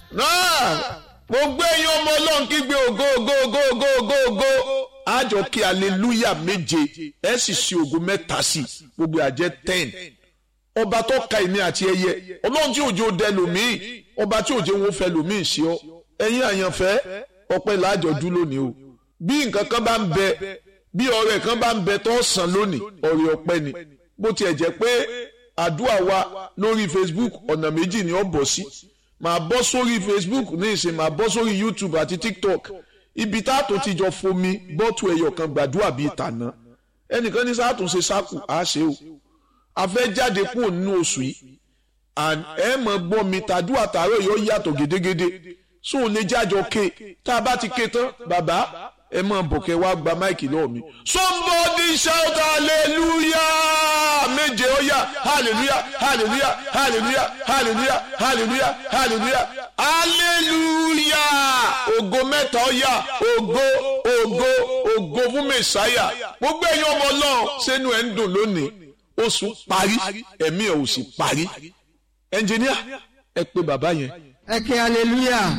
náà gbogbo ẹ̀yin ọmọ Ọlọ́run kígbe ògo ògo ògo ògo ògo ògo àjọ kí hallelujah méje ẹ sì ṣe ògo mẹ́ta sí gbogbo àjẹ́ 10 ọba tó ka èmi àti ẹyẹ Ọlọ́run tí òjò dẹ lòmíì ọba tí òjò wọn fẹ́ lòmíì sí ọ ẹ̀yin àyànfẹ́ ọpẹ́ làjọ dú lónìí o bí nǹkan kan bá ń bẹ bí ọrẹ kan bá ń bẹ tó sàn lónìí ọrẹ ọpẹ́ ni bó tiẹ̀ jẹ́ pé àdúrà wa lórí Facebook ọ̀nà méjì ni ó bọ̀ sí màá bọ́ sórí Facebook ní ìsìn màá bọ́ sórí YouTube àti TikTok ibi tá a tó ti jọ fomi bọ́tù ẹyọ kan gbàdúrà bíi tàná ẹnìkan ní sáà tó ṣe sáàkù á ṣe o a fẹ́ jáde kúrò nínú oṣù yìí ẹ mọ̀ gbọ́ mi tàdúrà tààrọ̀ yóò yàtọ̀ gédégédé sóun lè jájọ ké tá a bá ti ké tán bàbá ẹ mọ̀ bọ̀kẹ́ wá gba máìkì lọ́wọ́ mi. Somebody shout hallelujah méje ó yá hallelujah hallelujah hallelujah hallelujah hallelujah hallelujah hallelujah ògo mẹ́ta ó yá ògo ògo ògo fún mẹ́sáyà gbogbo ẹ̀yin ọmọ Ọlọ́run sẹ́nu ẹ̀ ń dùn lónìí oṣù parí ẹ̀mí ẹ̀ ò sì parí ẹnjìníà ẹ pé bàbá yẹn. ẹ kí hallelujah.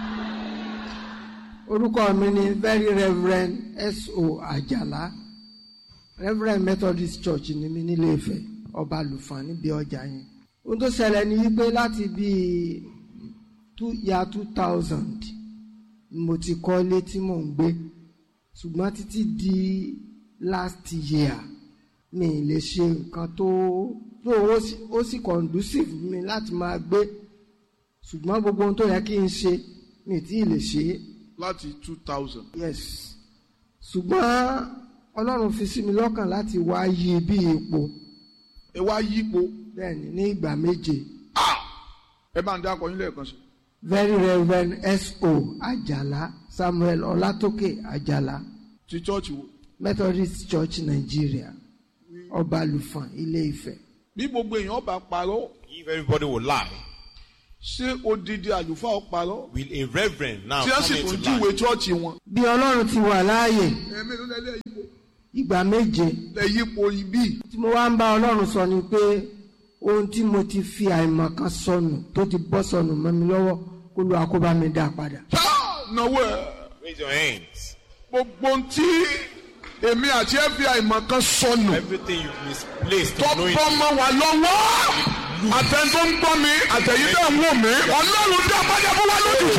Orúkọ mi ni Very Reverend S.O. Àjàlá Reverend Methodist Church ní mi nílé Ifẹ̀ ọba lùfàn níbi ọjà yẹn. Ohun tó ṣẹlẹ̀ ni wípé láti bíi year 2000 mo ti kọ́lé tí mò ń gbé ṣùgbọ́n títí di last year mi lè ṣe nǹkan tó ó sì conducive mi láti máa gbé ṣùgbọ́n gbogbo ohun tó yẹ kí n ṣe mi tí ì lè ṣe é. Láti 2000. Yes. Ṣùgbọ́n Ọlọ́run fi sí mi lọ́kàn láti wá yí bí ipò. Ẹ wá yí ipò. Bẹ́ẹ̀ni ní ìgbà méje. Ẹ bá ń dá akọyin lẹ́ẹ̀kan sí. Very Reverend S.O. Àjàlá Samuel Ọlátókè Àjàlá. Ti church wo? Methodist Church Nigeria. Ọba Lùfàn Ilé Ifẹ̀. Bí gbogbo èèyàn bá parọ́. If everybody will lie. Ṣé odidi àlùfáà ó parọ́? Will a reverend now come into lie? Tí ẹ sì tún júwe chọ́ọ̀chì wọn. Bí Ọlọ́run ti wà láàyè. Ẹ̀mí ló lẹ́lẹ́ yípo. Ìgbà méje. Lẹ yípo ibi. Tí mo wá ń bá Ọlọ́run sọ ni pé ohun tí mo ti fi àìmọ̀kan sọnù tó ti bọ́ sọnù mọ́ mi lọ́wọ́ kó lu àkóbá mi dá padà. Náwó ẹ̀. Raise your hands. Gbogbo tí èmi àti ẹ fi àìmọ̀kan sọnù. Everything you misplaced. Tó bọ́ mọ́ wa lọ́wọ́. Àtẹ̀yìn tó ń gbọ́ mi, àtẹ̀yìn tó ń wò mí, Ọlọ́run dá padà fún wa lójú.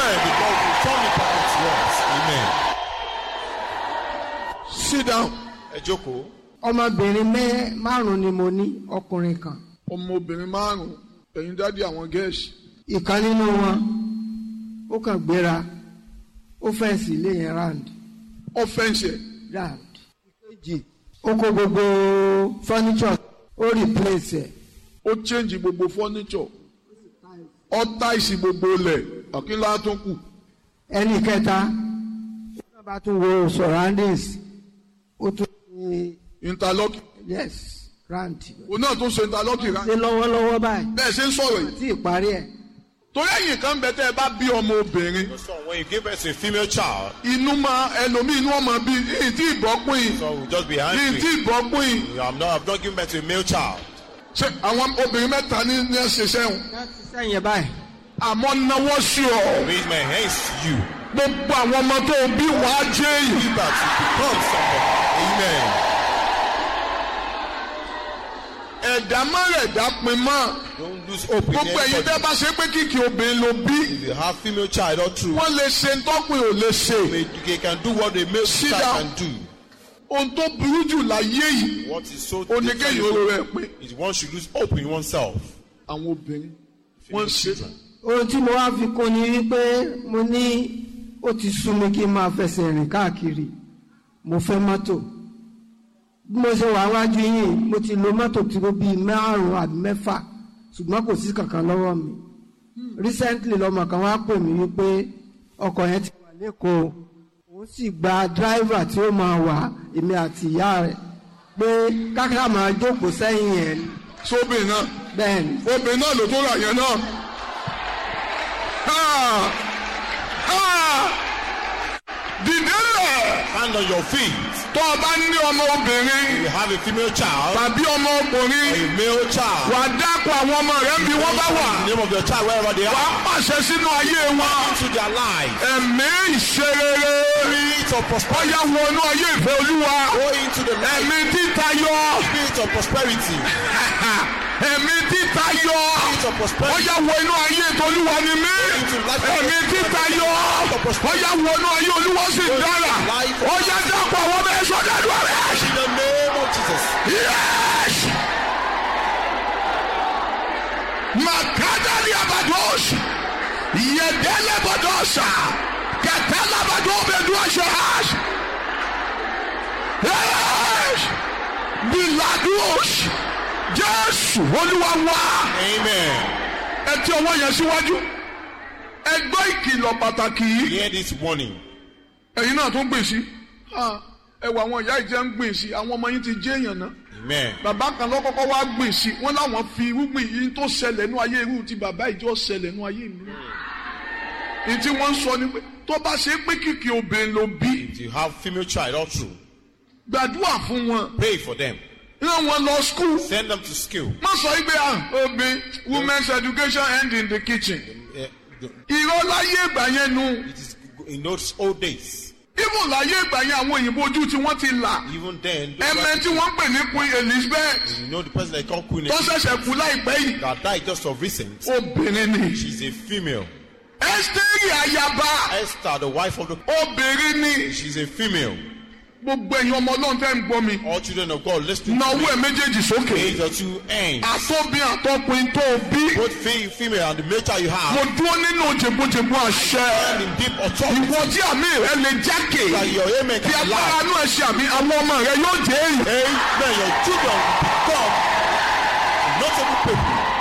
Amen. Sit down. Ẹ jókòó. Ọmọbìnrin márùn-ún ni mo ní, ọkùnrin kan. Ọmọbìnrin márùn-ún, ẹ̀yin dádì àwọn gẹ̀ẹ́sì. Ìkan nínú wọn, ó kàn gbéra, ó fẹ́ǹsì ilé yẹn round. Ó fẹ́ǹsì ẹ̀. Round. Ìkejì, ó kó gbogbo furniture, ó replace ẹ̀. Ó change gbogbo furniture. Ó táìsì gbogbo ilẹ̀. Àkínlá tó kù. Ẹni kẹta, ó bá tún wo surroundings, ó tún ṣe. Interlocking. Yes, round. Òun náà tún ṣe interlocking round. Ṣé lọ́wọ́lọ́wọ́ báyìí? Bẹ́ẹ̀ ṣe ń sọ̀rọ̀ yìí. Tí ìparí ẹ̀. Torí ẹ̀yìn kan bẹ tẹ́ ẹ bá bí ọmọ obìnrin. When you give birth to a female child. Inú máa ẹlòmíì inú ọmọ bí ìtì ìbọ́pín. So we'll just be angry. Ìtì ìbọ́pín. I've not given birth to a male child. Ṣé àwọn obìnrin mẹ́ta ní ẹsẹ̀ sẹ́wọ̀n? Sẹ́yìn ẹ̀ báyìí. Àmọ́ náwó sí ọ. Raise my hands to you. Gbogbo àwọn ọmọ tó bí wàá jẹ́ yìí. Give birth to become somebody. Amen. Ẹ̀dá mọ́rẹ̀dá pin mọ́. Don't lose hope in Gbogbo ẹ̀yin tẹ́ bá ṣe pé kìkì obìnrin ló bí. If you have female child or two. Wọ́n lè ṣe ntọ́pin ò lè ṣe. They can do what a male child can do. Ohun tó burú jù láyé yìí. What is so oníkéyìí oró rẹ̀ pé. is one should lose hope in oneself. Àwọn obìnrin wọ́n ṣe. Ohun tí mo wá fi kún ni wípé mo ní ó ti sú mi kí n máa fẹsẹ̀ rìn káàkiri. Mo fẹ́ mọ́tò. Bí mo ṣe wà wájú yìí, mo ti lo mọ́tò tí ó bíi 5 àbí 6 ṣùgbọ́n kò sí kankan lọ́wọ́ mi. Recently lọmọ kan wá pè mí wípé ọkọ̀ yẹn ti wà lẹ́kọ̀ọ́. Òun sì gba driver tí ó máa wà èmi àti ìyá rẹ̀ pé kákàrà máa jókòó sẹ́yìn yẹn. Sóbìnrin náà. Bẹ́ẹ̀ni. Obìnrin náà ló tó rà yẹn náà. Dìde lẹ̀. stand on your feet. tó o bá ní ọmọ obìnrin You have a female child tàbí ọmọ or ọkùnrin a male child. wà á dákun àwọn ọmọ rẹ bí wọ́n bá wà The name of your child wherever they wà á are. pàṣẹ sínú ayé wọn Into their life. ẹ̀mí ìṣerere Spirit of prosperity. ọ̀yà wọnú ayé ìfẹ́ olúwa Go into the life. ẹ̀mí títayọ Spirit of prosperity. ẹ̀mí títayọ Spirit of prosperity. ọ̀yà wọnú ayé ìtọ́lúwa ni mí ẹ̀mí títayọ ọ̀yà wọnú ayé olúwa sì dára ọ̀yà dákun àwọn ọmọ ẹ̀ṣọ́ dàdú rẹ̀. In the name of Jesus. Yes! Makadali abadosh, yedele badosa, katala badobe duashahash. Yes! Biladosh, Jésù Olúwa wa. Amen. Ẹ tí ọwọ́ yẹn síwájú. Ẹ gbọ́ ìkìlọ̀ pàtàkì yìí. Hear this warning. Ẹ̀yin náà tún gbìn sí. Ẹ wọ àwọn ìyá ìjẹ́ ń gbìn sí. Àwọn ọmọ yín ti jẹ́ èèyàn náà. Amen. Bàbá kan lọ́kọ́kọ́ wá gbìn sí wọ́n láwọn fi irúgbìn yìí tó ṣẹlẹ̀ nú ayé irú ti bàbá ìjọ ṣẹlẹ̀ nú ayé mi. Èyí tí wọ́n ń sọ ni pé tó bá ṣe pé kìkì obìnrin ló bí. If you have female child all through, Gbàdúrà fún wọn. pray for them. Rán wọn lọ school. Send them to school. Má sọ pé obìnrin women's education end in the kitchen. Irọ́ láyé ìgbà yẹn nu. It is in those old days. Even láyé ìgbà yẹn àwọn òyìnbó ojú tí wọ́n ti là. Even then, Ẹ̀mẹ́ tí wọ́n ń pè ní Queen Elizabeth. you know the person they call Queen Tó Elizabeth ṣẹ̀ṣẹ̀ kú láìpẹ́ yìí. that died just of recent. Obìnrin ni. She's a female. Ẹ́sítérì ayaba. Esther, the wife of the. Obìnrin ni. She's a female. Gbogbo ẹ̀yin ọmọ Ọlọ́run tẹ́ ń gbọ́ mi. All children of God, listen Na to owó me. ẹ̀ méjèèjì sókè. Raise your two hands. Àtọ́bí àtọ́pin tó o bí. Both female and the male child you Mo have. dúró nínú jèbújèbú àṣẹ. And in deep authority. Ìwọ tí àmì rẹ lè jákè. That your amen Fi can agbára lie. inú ẹ̀ ṣe àmì àwọn ọmọ rẹ yóò jẹ́ èyí. Amen. Your children will become notable people.